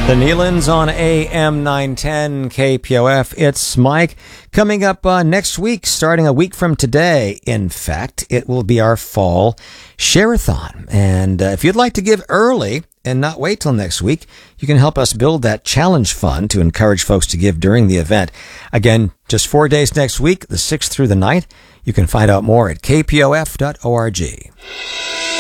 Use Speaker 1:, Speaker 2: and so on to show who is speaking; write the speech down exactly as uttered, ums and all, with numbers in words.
Speaker 1: The Nealons on A M nine ten K P O F. It's Mike. Coming up uh, next week, starting a week from today, in fact, it will be our fall share-a-thon. And uh, if you'd like to give early and not wait till next week, you can help us build that challenge fund to encourage folks to give during the event. Again, just four days next week, the sixth through the ninth. You can find out more at k p o f dot org.